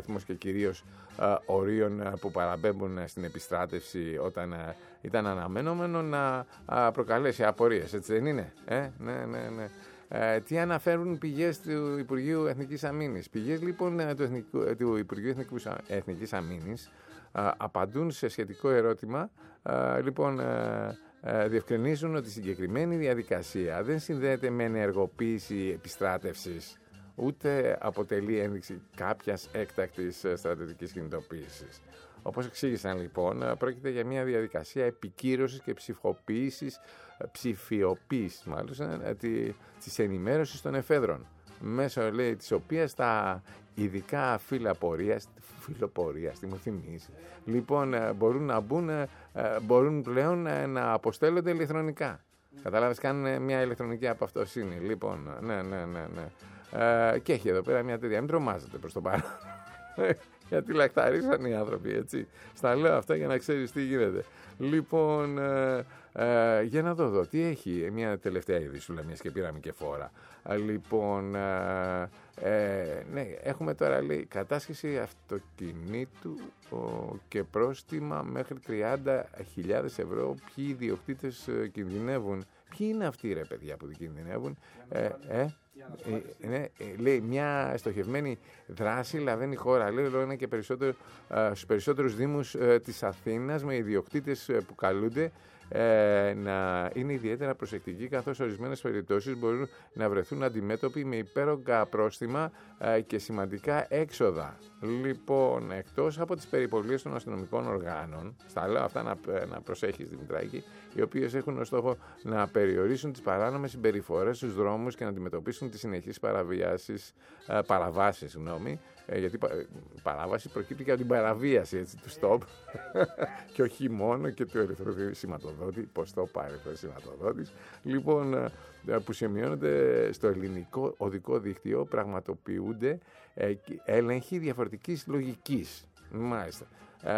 αριθμός και κυρίως ορίων που παραπέμπουν στην επιστράτευση όταν ήταν αναμενόμενο να προκαλέσει απορίες, έτσι δεν είναι? Ναι. Τι αναφέρουν πηγές του Υπουργείου Εθνικής Αμήνης? Πηγές λοιπόν του Υπουργείου Εθνικής Αμήνης απαντούν σε σχετικό ερώτημα, λοιπόν διευκρινίζουν ότι η συγκεκριμένη διαδικασία δεν συνδέεται με ενεργοποίηση επιστράτευσης, ούτε αποτελεί ένδειξη κάποιας έκτακτης στρατιωτικής κινητοποίησης. Όπως εξήγησαν λοιπόν, πρόκειται για μια διαδικασία επικύρωσης και ψηφιοποίησης της ενημέρωσης των εφέδρων, μέσω λέει της οποίας τα ειδικά φιλοπορίας, τι μου θυμίζει, λοιπόν μπορούν πλέον να αποστέλλονται ηλεκτρονικά. Κατάλαβες, κάνουν μια ηλεκτρονική απαυτοσύνη. Λοιπόν, ναι. Και έχει εδώ πέρα μια τέτοια, μην τρομάζετε προς το παρόν. Γιατί λακταρίσαν οι άνθρωποι, έτσι. Στα λέω αυτά για να ξέρεις τι γίνεται. Λοιπόν, για να δω εδώ, τι έχει, μια τελευταία ειδήσουλα, μιας και πήραμε και φόρα. Λοιπόν, ναι, έχουμε τώρα, λέει, κατάσχεση αυτοκινήτου και πρόστιμα μέχρι 30.000 ευρώ. Ποιοι ιδιοκτήτες κινδυνεύουν? Ποιοι είναι αυτοί, ρε παιδιά, που κινδυνεύουν? Λέει, μια στοχευμένη δράση λαβαίνει η χώρα, λέει, είναι και στους περισσότερους δήμους της Αθήνας, με ιδιοκτήτες που καλούνται να είναι ιδιαίτερα προσεκτικοί, καθώς ορισμένες περιπτώσεις μπορούν να βρεθούν αντιμέτωποι με υπέρογκα πρόστιμα και σημαντικά έξοδα. Λοιπόν, εκτός από τις περιπολίες των αστυνομικών οργάνων, στα λέω αυτά να προσέχεις, Δημητράκη, οι οποίες έχουν ως στόχο να περιορίσουν τις παράνομες συμπεριφορές στους δρόμους και να αντιμετωπίσουν τις συνεχείς παραβάσεις, γιατί παράβαση προκύπτει και από την παραβίαση, έτσι, του stop και όχι μόνο και του ερυθρού σηματοδότη, πώς το πάει ο σηματοδότης, λοιπόν, που σημειώνονται στο ελληνικό οδικό δίκτυο, πραγματοποιούνται έλεγχοι διαφορετικής λογικής. Μάλιστα.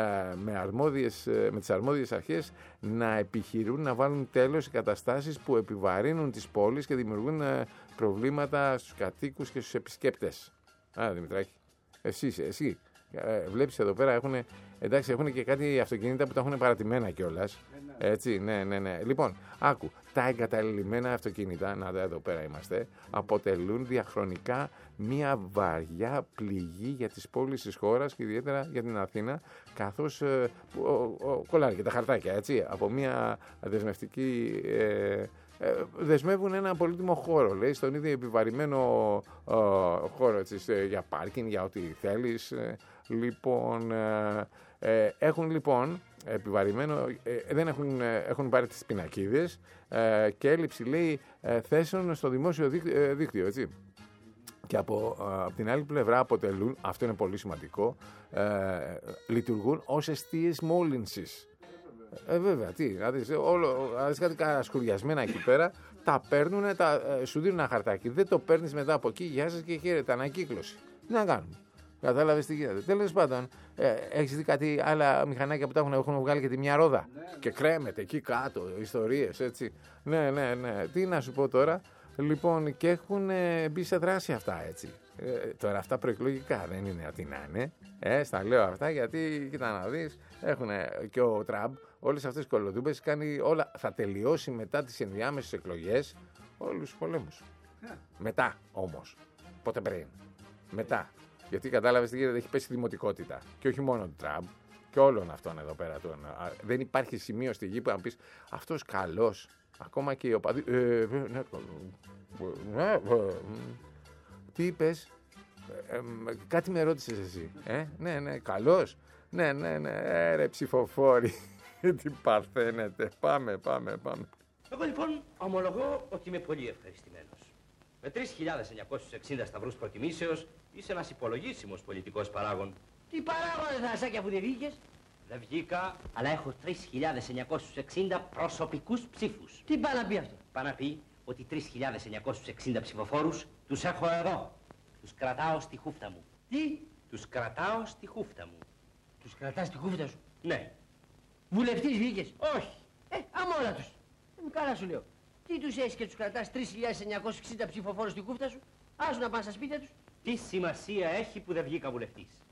Με τις αρμόδιες αρχές να επιχειρούν να βάλουν τέλος σε καταστάσεις που επιβαρύνουν τις πόλεις και δημιουργούν προβλήματα στους κατοίκους και στους επισκέπτες. Δημητράκη, εσύ βλέπεις εδώ πέρα έχουν και κάτι αυτοκίνητα που τα έχουν παρατημένα κιόλας. Έτσι, ναι. Λοιπόν, άκου, τα εγκαταλειμμένα αυτοκίνητα, να δω, εδώ πέρα είμαστε, αποτελούν διαχρονικά μια βαριά πληγή για τις πόλεις της χώρας και ιδιαίτερα για την Αθήνα, καθώς κολλάνε και τα χαρτάκια, έτσι, από μια δεσμευτική... δεσμεύουν ένα πολύτιμο χώρο, λέει, στον ίδιο επιβαρημένο χώρο, έτσι, για πάρκινγκ, για ό,τι θέλεις. Λοιπόν, έχουν λοιπόν επιβαρημένο, έχουν πάρει τις πινακίδες και έλλειψη, λέει, θέσεων στο δημόσιο δίκτυο, έτσι. Και από την άλλη πλευρά αποτελούν, αυτό είναι πολύ σημαντικό, λειτουργούν ως εστίες μόλυνσης. Βέβαια, τι, δηλαδή κάτι σκουριασμένα εκεί πέρα, τα παίρνουν, σου δίνουν ένα χαρτάκι, δεν το παίρνεις μετά από εκεί, γεια σας και χαίρετε, ανακύκλωση. Τι να κάνουμε? Κατάλαβες τι γίνεται? Τέλος πάντων, έχεις δει κάτι άλλα μηχανάκια που έχουν βγάλει και τη μια ρόδα? Ναι. Και κρέμεται εκεί κάτω, ιστορίες, έτσι. Ναι. Τι να σου πω τώρα? Λοιπόν, και έχουν μπει σε δράση αυτά, έτσι. Τώρα αυτά προεκλογικά δεν είναι ότι να είναι. Στα λέω αυτά γιατί, κοίτα να δεις, έχουν και ο Τραμπ όλες αυτές τις κολοτούμπες, κάνει όλα, θα τελειώσει μετά τις ενδιάμεσες εκλογές όλους τους πολέμους. Μετά όμως. Πότε πριν? Μετά. Γιατί κατάλαβες τι γίνεται, έχει πέσει δημοτικότητα. Και όχι μόνο του Τραμπ, και όλων αυτών εδώ πέρα. Δεν υπάρχει σημείο στη γη που να πεις αυτός καλός. Ακόμα και οι οπαδοί. Τι είπες? Κάτι με ρώτησες εσύ. Ναι, καλός. Ναι. Ρε ψηφοφόροι. Τι παρθένετε. Πάμε. Εγώ λοιπόν ομολογώ ότι είμαι πολύ ευχαριστημένος. Με 3.960 σταυρούς προτιμήσεως είσαι ένας υπολογίσιμος πολιτικός παράγων. Τι παράγον δεν θα σάκια που δεν βγήκες? Δεν βγήκα, αλλά έχω 3.960 προσωπικούς ψήφους. Τι πάει να πει αυτό? Πάει να πει ότι 3.960 ψηφοφόρους τους έχω εδώ. Τους κρατάω στη χούφτα μου. Τι? Τους κρατάω στη χούφτα μου. Τους κρατάς στη χούφτα σου? Ναι. Βουλευτής βγήκες? Όχι. Αμόλα τους. Καλά σου λέω. Τι τους έχεις και τους κρατάς 3.960 ψηφοφόρους στη χούφτα σου? Άσου να πάνε στα σπίτια τους. Τι σημασία έχει που δεν βγήκα βουλευτής?